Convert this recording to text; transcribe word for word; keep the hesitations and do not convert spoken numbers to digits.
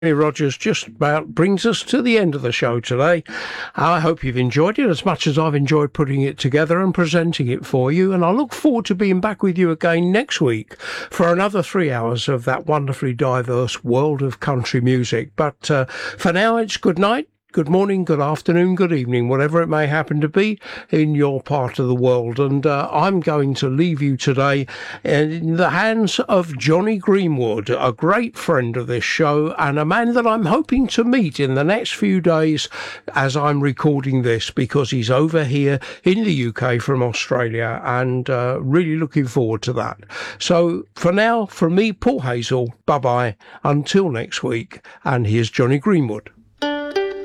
Rogers just about brings us to the end of the show today. I hope you've enjoyed it as much as I've enjoyed putting it together and presenting it for you, and I look forward to being back with you again next week for another three hours of that wonderfully diverse world of country music. But uh, for now, it's good night. Good morning, good afternoon, good evening, whatever it may happen to be in your part of the world. And uh, I'm going to leave you today in the hands of Jonny Greenwood, a great friend of this show and a man that I'm hoping to meet in the next few days as I'm recording this, because he's over here in the U K from Australia, and uh, really looking forward to that. So for now, from me, Paul Hazel, bye-bye, until next week, and here's Jonny Greenwood.